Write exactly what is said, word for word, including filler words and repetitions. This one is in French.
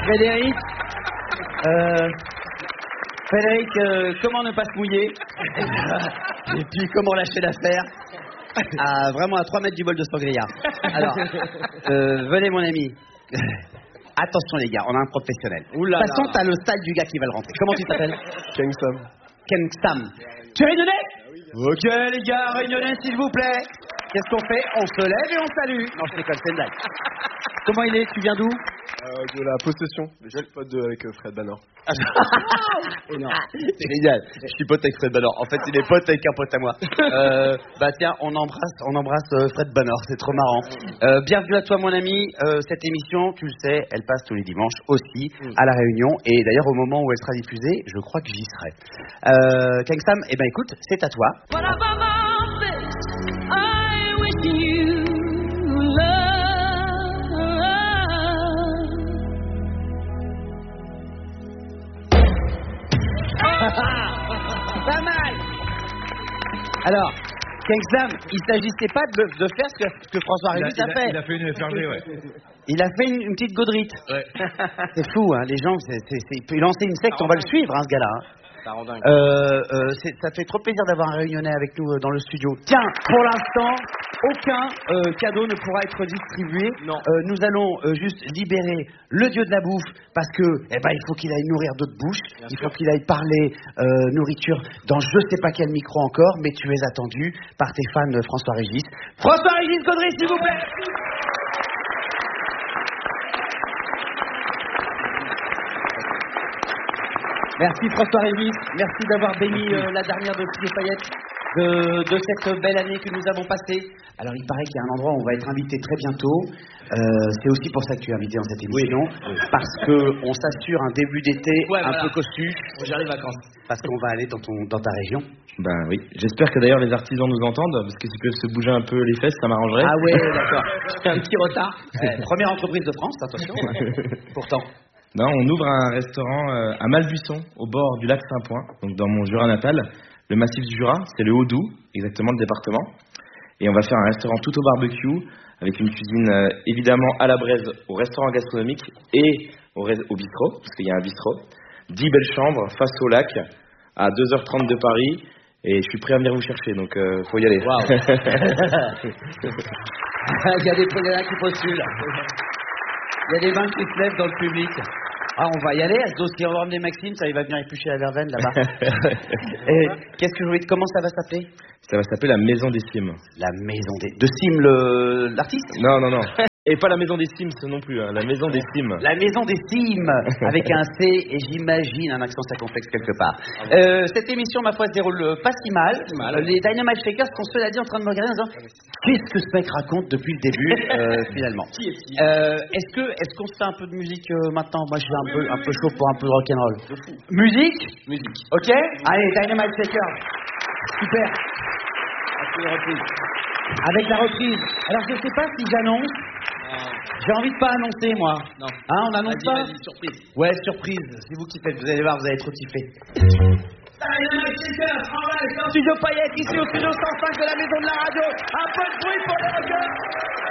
Frédéric, euh, Frédéric, euh, comment ne pas se mouiller? Et puis comment lâcher l'affaire? À, vraiment à trois mètres du bol de sangria. Alors, euh, venez mon ami. Attention les gars, on a un professionnel. De toute façon, t'as le style du gars qui va le rentrer. Comment tu t'appelles? Ken Sam. Ken Sam. Tu es réunionnais? Ok les gars, réunionnais s'il vous plaît. Qu'est-ce qu'on fait? On se lève et on salue. Non, je déconne, c'est une blague. Comment il est? Tu viens d'où? Euh, de la possession. Déjà le pote de, avec euh, Fred Banner. C'est génial. Je suis pote avec Fred Banner. En fait, il est pote avec un pote à moi. Euh, bah tiens, on embrasse, on embrasse euh, Fred Banner. C'est trop marrant. Euh, bienvenue à toi, mon ami. Euh, cette émission, tu le sais, elle passe tous les dimanches aussi à la Réunion. Et d'ailleurs, au moment où elle sera diffusée, je crois que j'y serai. Euh, Ken Sam, eh ben écoute, c'est à toi. Pas mal. Alors, Ken Sam, il s'agissait pas de, de faire ce que, ce que François Régis a, a fait. Il a fait une F R G, ouais. Il a fait une, une petite gaudrite. Ouais. C'est fou, hein, les gens, c'est, c'est, c'est, il peut lancer une secte, on va le suivre, hein, ce gars-là. Hein. Ça rend dingue. Euh, euh, c'est, ça fait trop plaisir d'avoir un Réunionnais avec nous euh, dans le studio. Tiens, pour l'instant, aucun euh, cadeau ne pourra être distribué. Non. Euh, nous allons euh, juste libérer le dieu de la bouffe parce que, eh ben, il faut qu'il aille nourrir d'autres bouches. Bien il sûr. faut qu'il aille parler euh, nourriture dans je sais pas quel micro encore, mais tu es attendu par tes fans euh, François Régis. François Régis Gaudry, s'il vous plaît. Merci François Régis, merci d'avoir béni euh, la dernière de Philippe Payette de, de cette belle année que nous avons passée. Alors il paraît qu'il y a un endroit où on va être invité très bientôt. Euh, c'est aussi pour ça que tu es invité dans cette émission, oui. parce qu'on s'assure un début d'été ouais, un voilà. peu cossu. On gère les vacances. Parce qu'on va aller dans, ton, dans ta région. Ben oui, j'espère que d'ailleurs les artisans nous entendent, parce que s'ils peuvent se bouger un peu les fesses, ça m'arrangerait. Ah ouais, d'accord. J'ai un petit retard. Ouais, première entreprise de France, attention. Pourtant. Non, on ouvre un restaurant euh, à Malbuisson, au bord du lac Saint-Point, donc dans mon Jura natal. Le massif du Jura, c'est le Haut-Doubs, exactement le département. Et on va faire un restaurant tout au barbecue, avec une cuisine euh, évidemment à la braise au restaurant gastronomique et au, res- au bistrot, parce qu'il y a un bistrot. dix belles chambres face au lac, à deux heures trente de Paris. Et je suis prêt à venir vous chercher, donc euh, faut y aller. Waouh. Il y a des présidents qui postulent. Il y a des mains qui se lèvent dans le public. Ah, on va y aller, à ce dossier, on va ramener Maxime, ça il va venir éplucher la verveine là-bas. Et qu'est-ce que je voulais, comment ça va s'appeler? Ça va s'appeler la Maison des Cimes. La Maison des... De Sim, le... l'artiste? Non, non, non. Et pas la Maison des Sims non plus, hein, la Maison des Cimes. La Maison des Cimes, avec un C et j'imagine un accent circonflexe quelque part. Euh, cette émission, ma foi, se déroule pas si mal. mal. Les Dynamite Shakers sont cela dit en train de me regarder en disant qu'est-ce que ce mec raconte depuis le début, euh, finalement. Qui est qui euh, Est-ce que est-ce qu'on se fait un peu de musique euh, maintenant? Moi, je suis un peu un peu chaud pour un peu de rock'n'roll. Musique, musique. Ok. Allez, Dynamite Shakers. Super. Avec la reprise. Alors, je sais pas si j'annonce. J'ai envie de pas annoncer, moi. Non. Hein, on annonce pas? Vas-y, surprise. Ouais, surprise. C'est vous qui faites. Vous allez voir, vous allez trop kiffer. Studio Payette, ici au studio cent cinq de la Maison de la Radio. Un peu de bruit pour les rockers.